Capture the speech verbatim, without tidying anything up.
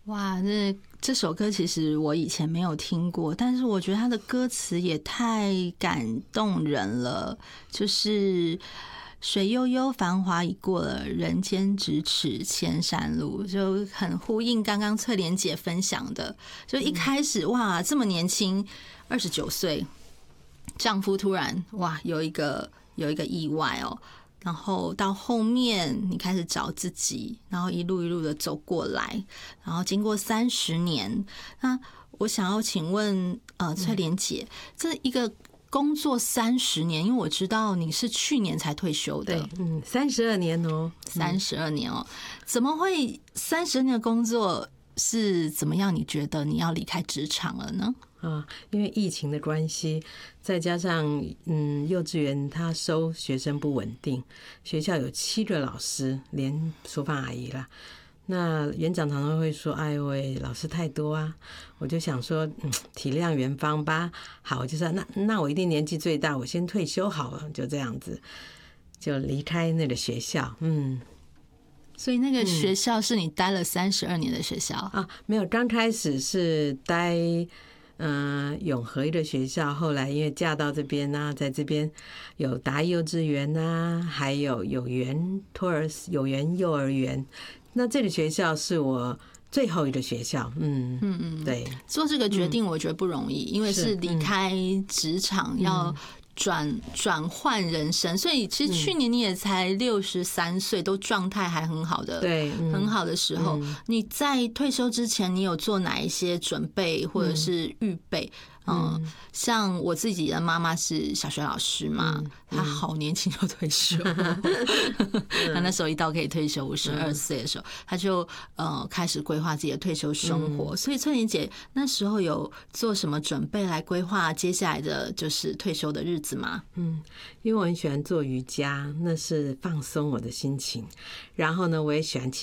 哇，这这首歌其实我以前没有听过，但是我觉得它的歌词也太感动人了。就是水悠悠，繁华已过了，人间咫尺千山路，就很呼应刚刚翠莲姐分享的。就一开始哇，这么年轻，二十九岁，丈夫突然哇有一个有一个意外哦。然后到后面你开始找自己，然后一路一路的走过来，然后经过三十年，那我想要请问呃翠莲姐，这一个工作三十年，因为我知道你是去年才退休的， 对，嗯，三十二年哦， 三十二年哦，怎么会三十年的工作是怎么样？你觉得你要离开职场了呢？ 啊，因为疫情的关系，再加上嗯，幼稚园他收学生不稳定，学校有七个老师，连厨房阿姨啦。那园长常常会说：“哎呦喂，老师太多啊！”我就想说，嗯，体谅园方吧。好，我就说那那我一定年纪最大，我先退休好了，就这样子，就离开那个学校。嗯。 所以那个学校是你待了三十二年的学校、 嗯、啊？没有，刚开始是待。嗯、呃，永和的学校，后来因为嫁到这边啊，在这边有达幼稚园啊，还有有缘托儿有缘幼儿园。那这个学校是我最后一个学校，嗯嗯嗯，对。 做这个决定我觉得不容易，嗯、因为是离开职场要转转换人生，所以其实去年你也才六十三岁，都状态还很好的， 对，嗯、 很好的时候、嗯。你在退休之前，你有做哪一些准备或者是预备？嗯，像我自己的妈妈是小学老师嘛，嗯、她好年轻就退休，她、嗯、那时候一到可以退休，五十二岁的时候，她就呃开始规划自己的退休生活。嗯、所以翠莲姐那时候有做什么准备来规划接下来的就是退休的日子吗？ 嗯，因为我很喜欢做瑜伽，那是放松我的心情。然后呢，我也喜欢